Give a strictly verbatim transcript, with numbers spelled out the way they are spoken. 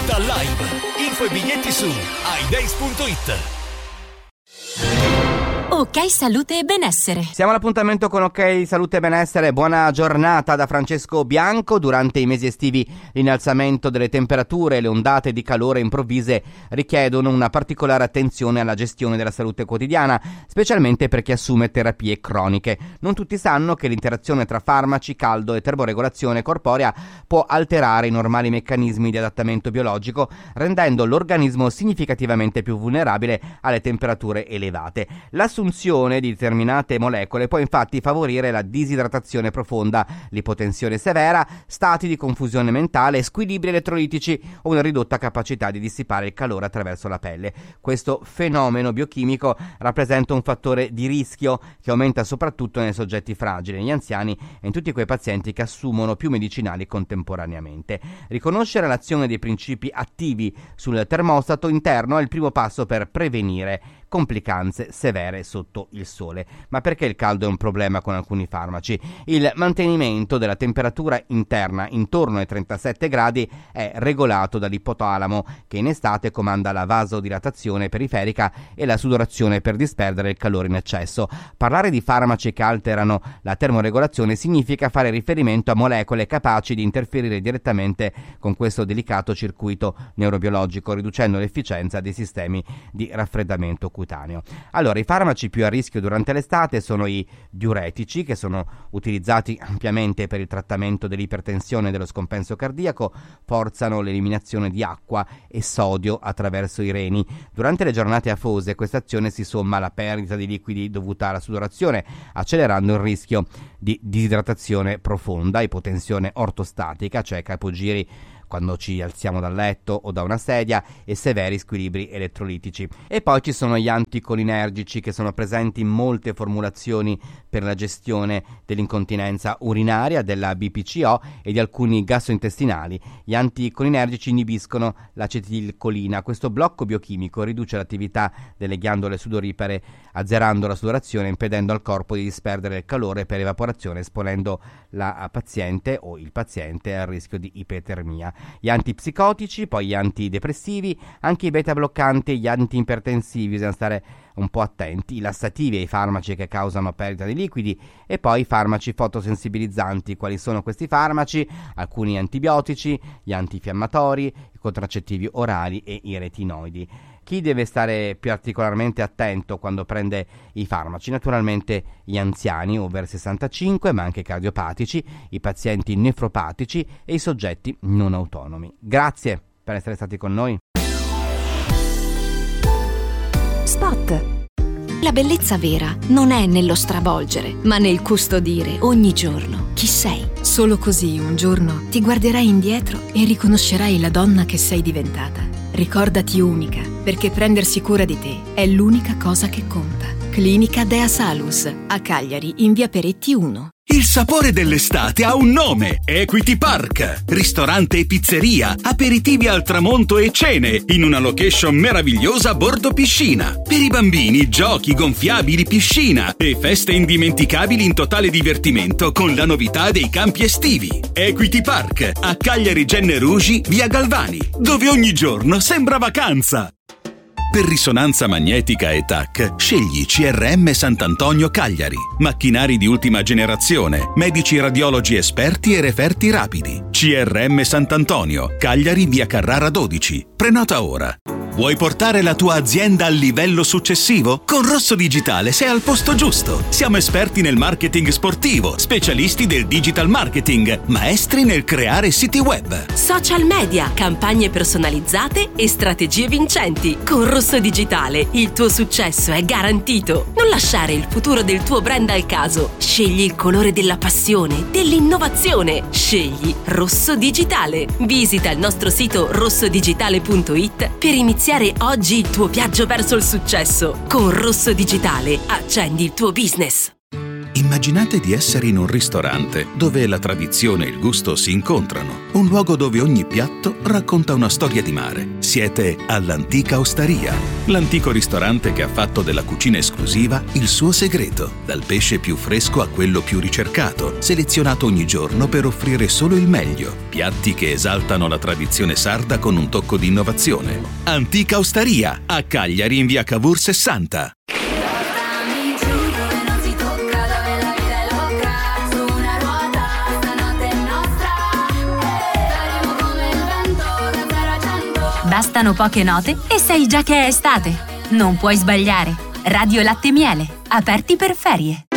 Da Live. Info e biglietti su i days punto it. Ok Salute e Benessere. Siamo all'appuntamento con Ok Salute e Benessere. Buona giornata da Francesco Bianco. Durante i mesi estivi l'innalzamento delle temperature e le ondate di calore improvvise richiedono una particolare attenzione alla gestione della salute quotidiana, specialmente per chi assume terapie croniche. Non tutti sanno che l'interazione tra farmaci, caldo e termoregolazione corporea può alterare i normali meccanismi di adattamento biologico, rendendo l'organismo significativamente più vulnerabile alle temperature elevate. L'assunzione di determinate molecole può infatti favorire la disidratazione profonda, l'ipotensione severa, stati di confusione mentale, squilibri elettrolitici o una ridotta capacità di dissipare il calore attraverso la pelle. Questo fenomeno biochimico rappresenta un fattore di rischio che aumenta soprattutto nei soggetti fragili, negli anziani e in tutti quei pazienti che assumono più medicinali contemporaneamente. Riconoscere l'azione dei principi attivi sul termostato interno è il primo passo per prevenire complicanze severe sotto il sole. Ma perché il caldo è un problema con alcuni farmaci? Il mantenimento della temperatura interna intorno ai trentasette gradi è regolato dall'ipotalamo, che in estate comanda la vasodilatazione periferica e la sudorazione per disperdere il calore in eccesso. Parlare di farmaci che alterano la termoregolazione significa fare riferimento a molecole capaci di interferire direttamente con questo delicato circuito neurobiologico, riducendo l'efficienza dei sistemi di raffreddamento cutaneo. Allora, i farmaci più a rischio durante l'estate sono i diuretici, che sono utilizzati ampiamente per il trattamento dell'ipertensione e dello scompenso cardiaco, forzano l'eliminazione di acqua e sodio attraverso i reni. Durante le giornate afose questa azione si somma alla perdita di liquidi dovuta alla sudorazione, accelerando il rischio di disidratazione profonda, ipotensione ortostatica, cioè capogiri quando ci alziamo dal letto o da una sedia, e severi squilibri elettrolitici. E poi ci sono gli anticolinergici, che sono presenti in molte formulazioni per la gestione dell'incontinenza urinaria, della B P C O e di alcuni gastrointestinali. Gli anticolinergici inibiscono l'acetilcolina. Questo blocco biochimico riduce l'attività delle ghiandole sudoripare, azzerando la sudorazione, impedendo al corpo di disperdere il calore per evaporazione, esponendo la paziente o il paziente al rischio di ipertermia. Gli antipsicotici, poi gli antidepressivi, anche i beta bloccanti e gli antiipertensivi, bisogna stare un po' attenti, i lassativi e i farmaci che causano perdita di liquidi, e poi i farmaci fotosensibilizzanti. Quali sono questi farmaci? Alcuni antibiotici, gli antinfiammatori, i contraccettivi orali e i retinoidi. Chi deve stare particolarmente attento quando prende i farmaci? Naturalmente gli anziani over sessantacinque, ma anche i cardiopatici, i pazienti nefropatici e i soggetti non autonomi. Grazie per essere stati con noi. Spot. La bellezza vera non è nello stravolgere, ma nel custodire ogni giorno chi sei. Solo così un giorno ti guarderai indietro e riconoscerai la donna che sei diventata. Ricordati unica, perché prendersi cura di te è l'unica cosa che conta. Clinica Dea Salus, a Cagliari, in via Peretti uno. Il sapore dell'estate ha un nome: Equity Park. Ristorante e pizzeria, aperitivi al tramonto e cene, in una location meravigliosa a bordo piscina. Per i bambini, giochi, gonfiabili, piscina e feste indimenticabili in totale divertimento con la novità dei campi estivi. Equity Park, a Cagliari Genne Rugi, via Galvani, dove ogni giorno sembra vacanza. Per risonanza magnetica e T A C, scegli C R M Sant'Antonio Cagliari. Macchinari di ultima generazione, medici radiologi esperti e referti rapidi. C R M Sant'Antonio, Cagliari, via Carrara dodici. Prenota ora. Vuoi portare la tua azienda al livello successivo? Con Rosso Digitale sei al posto giusto. Siamo esperti nel marketing sportivo, specialisti del digital marketing, maestri nel creare siti web, social media, campagne personalizzate e strategie vincenti. Con Rosso Digitale il tuo successo è garantito. Non lasciare il futuro del tuo brand al caso. Scegli il colore della passione, dell'innovazione. Scegli Rosso Digitale. Visita il nostro sito rosso digitale punto it per iniziare oggi il tuo viaggio verso il successo. Con Rosso Digitale accendi il tuo business. Immaginate di essere in un ristorante dove la tradizione e il gusto si incontrano. Un luogo dove ogni piatto racconta una storia di mare. Siete all'Antica Osteria, l'antico ristorante che ha fatto della cucina esclusiva il suo segreto, dal pesce più fresco a quello più ricercato, selezionato ogni giorno per offrire solo il meglio, piatti che esaltano la tradizione sarda con un tocco di innovazione. Antica Osteria, a Cagliari in via Cavour sessanta. Bastano poche note e sai già che è estate. Non puoi sbagliare. Radio Latte Miele, aperti per ferie.